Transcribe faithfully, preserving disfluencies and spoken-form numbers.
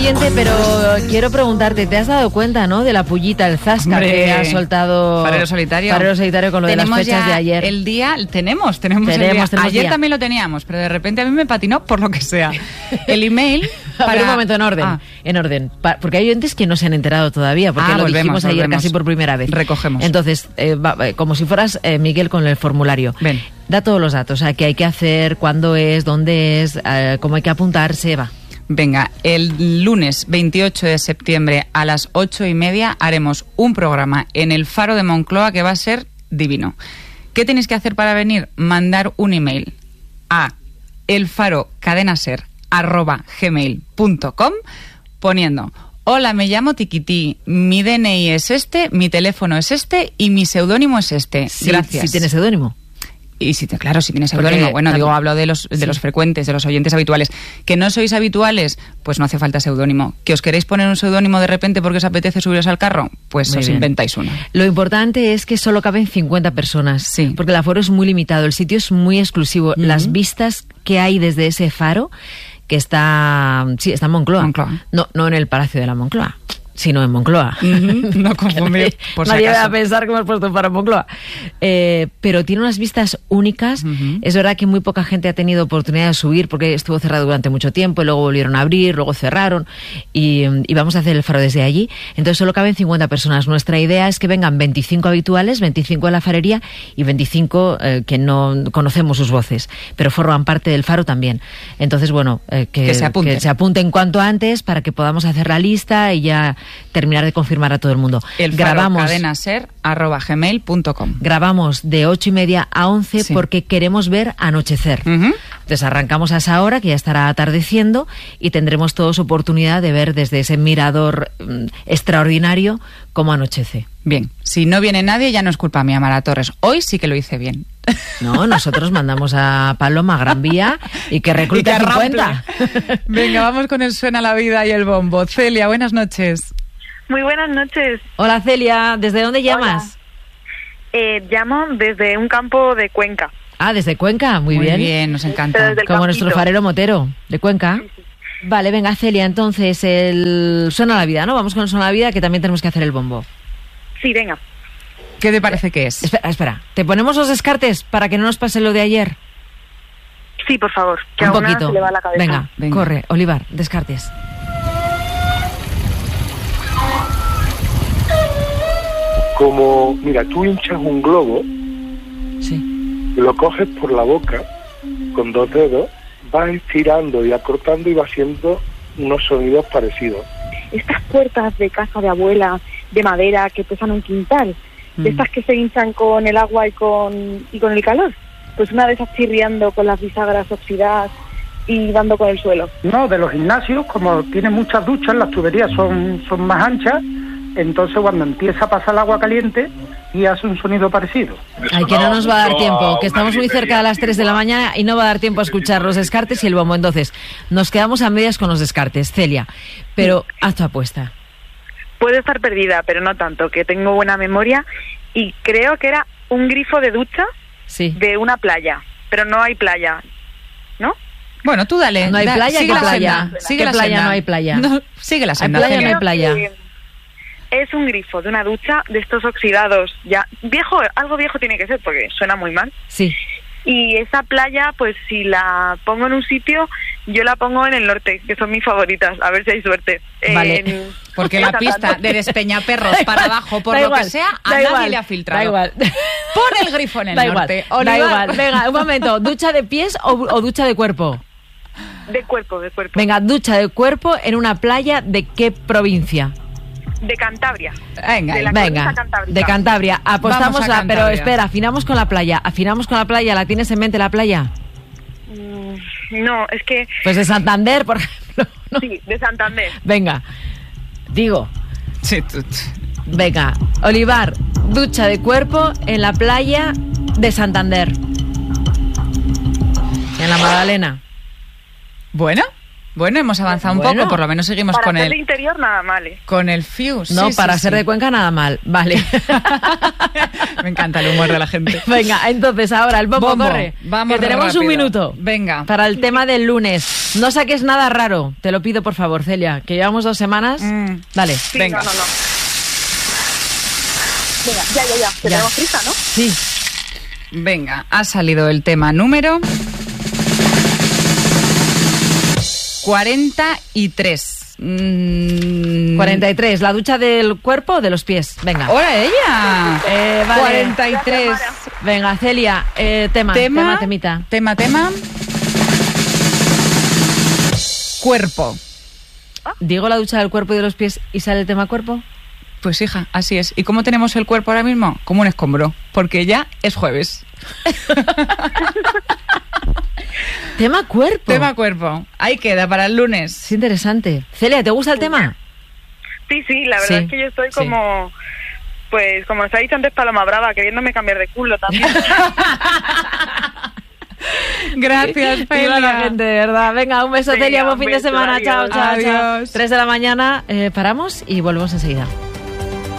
Pero quiero preguntarte, ¿te has dado cuenta, no, de la pullita, el zasca Hombre, que ha soltado Farero Solitario? Farero Solitario con lo tenemos de las fechas ya de ayer. El día, tenemos, tenemos, tenemos, el día. tenemos Ayer día. también lo teníamos, pero de repente a mí me patinó por lo que sea. El email para... A ver, un momento, en orden, ah. en orden, pa... porque hay oyentes que no se han enterado todavía, porque ah, lo volvemos, dijimos ayer volvemos. casi por primera vez. Recogemos. Entonces, eh, va, como si fueras eh, Miguel con el formulario. Ven. Da todos los datos, o sea, qué hay que hacer, cuándo es, dónde es, eh, cómo hay que apuntarse, va. Venga, el lunes veintiocho de septiembre a las ocho y media haremos un programa en el Faro de Moncloa que va a ser divino. ¿Qué tenéis que hacer para venir? Mandar un email a elfarocadenaser arroba gmail punto com poniendo: hola, me llamo Tiquití, mi D N I es este, mi teléfono es este y mi seudónimo es este. Sí, Gracias. Si tienes seudónimo. Y si te, claro, si tienes seudónimo, bueno, digo, hablo de los de sí. los frecuentes, de los oyentes habituales. Que no sois habituales, pues no hace falta seudónimo. Que os queréis poner un seudónimo de repente porque os apetece subiros al carro, pues muy os bien. Inventáis uno. Lo importante es que solo caben cincuenta personas, sí. porque el aforo es muy limitado, el sitio es muy exclusivo. Uh-huh. Las vistas que hay desde ese faro, que está, sí, está en Moncloa. Moncloa. No, no en el Palacio de la Moncloa, sino en Moncloa. Uh-huh. No confundir, por si Nadie acaso. va a pensar que hemos puesto un faro en Moncloa. Eh, pero tiene unas vistas únicas. Uh-huh. Es verdad que muy poca gente ha tenido oportunidad de subir porque estuvo cerrado durante mucho tiempo y luego volvieron a abrir, luego cerraron y, y vamos a hacer el faro desde allí. Entonces solo caben cincuenta personas. Nuestra idea es que vengan veinticinco habituales, veinticinco de la farería y veinticinco eh, que no conocemos sus voces, pero forman parte del faro también. Entonces, bueno, eh, que, que, se apunten. que se apunten cuanto antes para que podamos hacer la lista y ya terminar de confirmar a todo el mundo. El grabamos cadenaser arroba gmail punto com. Grabamos de ocho y media a once sí. porque queremos ver anochecer. Uh-huh. Entonces arrancamos a esa hora que ya estará atardeciendo y tendremos todos oportunidad de ver desde ese mirador mm, extraordinario cómo anochece. Bien, si no viene nadie ya no es culpa mía, Mara Torres. Hoy sí que lo hice bien. No, nosotros mandamos a Paloma a Gran Vía y que reclute cincuenta. Venga, vamos con el Suena la Vida y el bombo. Celia, buenas noches. Muy buenas noches. Hola Celia, ¿desde dónde llamas? Eh, llamo desde un campo de Cuenca. Ah, desde Cuenca, muy, muy bien. Muy bien, nos encanta. Como campito. Nuestro farero motero de Cuenca. Sí, sí. Vale, venga Celia, entonces el Suena la Vida, ¿no? Vamos con el Suena la Vida que también tenemos que hacer el bombo. Sí, venga. ¿Qué te parece que es? Espera, espera. ¿Te ponemos los descartes para que no nos pase lo de ayer? Sí, por favor. Que un a una poquito. se le va la cabeza. Venga, venga, corre, Olivar, descartes. Como, mira, tú hinchas un globo, sí. lo coges por la boca con dos dedos, vas estirando y acortando y va haciendo unos sonidos parecidos. Estas puertas de casa de abuela, de madera, que pesan un quintal, mm. de estas que se hinchan con el agua y con, y con el calor, pues una de esas chirriando con las bisagras oxidadas y dando con el suelo. No, de los gimnasios, como tienen muchas duchas, las tuberías son, son más anchas, entonces cuando empieza a pasar el agua caliente y hace un sonido parecido. Ay, que no nos va a dar tiempo, que estamos muy cerca de las tres de la mañana y no va a dar tiempo a escuchar los descartes y el bombo. Entonces, nos quedamos a medias con los descartes, Celia, pero haz tu apuesta. Puedo estar perdida, pero no tanto, que tengo buena memoria y creo que era un grifo de ducha sí. de una playa, pero no hay playa, ¿no? Bueno, tú dale. No hay da, playa, ¿qué playa? Sigue ¿Qué la playa senda. No hay playa? No, sigue la senda. ¿Hay playa o no hay playa? Es un grifo de una ducha de estos oxidados, ya viejo, algo viejo tiene que ser porque suena muy mal. Sí. Y esa playa, pues si la pongo en un sitio, yo la pongo en el norte, que son mis favoritas, a ver si hay suerte. Vale. En, porque en la pista de Despeñaperros para abajo, por da lo igual, que sea, a da nadie igual, le ha filtrado. Da igual. Pon el grifo en el da norte. Igual, da igual. Venga, un momento. ¿Ducha de pies o, o ducha de cuerpo? De cuerpo, de cuerpo. Venga, ducha de cuerpo en una playa de qué provincia? De Cantabria. Venga, de la venga, de Cantabria. Apostamos la, pero espera, afinamos con la playa. Afinamos con la playa. ¿La tienes en mente la playa? Mm, no, es que... Pues de Santander, por ejemplo. ¿No? Sí, de Santander. Venga, digo. Sí, tú, tú. Venga, Olivar, ducha de cuerpo en la playa de Santander. En la Magdalena. Bueno. Bueno, hemos avanzado un Bueno. poco, por lo menos seguimos Para con hacer el de interior nada mal, ¿eh? con el fuse. No, Sí, para sí, ser sí. de Cuenca nada mal. Vale. Me encanta el humor de la gente. Venga, entonces ahora el bombo, Bombo, corre. vamos que tenemos rápido. un minuto. Venga. Para el tema del lunes. No saques nada raro. Te lo pido, por favor, Celia. Que llevamos dos semanas. Mm. Dale. Sí, Venga. no, no, no. Venga, ya, ya, ya. Que Ya. tenemos prisa, ¿no? Sí. Venga, ha salido el tema número cuarenta y tres. Mm. cuarenta y tres. ¿La ducha del cuerpo o de los pies? Venga. ¡Hola, ella! Eh, vale. cuarenta y tres. Gracias, Venga, Celia. eh, tema, tema, Tema, temita. tema, tema. Cuerpo. ¿Digo la ducha del cuerpo y de los pies y sale el tema cuerpo? Pues hija, así es. ¿Y cómo tenemos el cuerpo ahora mismo? Como un escombro, porque ya es jueves. Tema cuerpo. Tema cuerpo. Ahí queda para el lunes. Es interesante. Celia, ¿te gusta el tema? Sí, sí, la verdad Sí, es que yo estoy sí. como... Pues como os ha dicho antes Paloma Brava, queriéndome cambiar de culo también. Gracias, Viva la Celia. gente, de verdad. Venga, un beso, Venga, Celia. Buen un fin de beso, semana. adiós. Chao, chao, chao. Adiós. Tres de la mañana. eh, paramos y volvemos enseguida.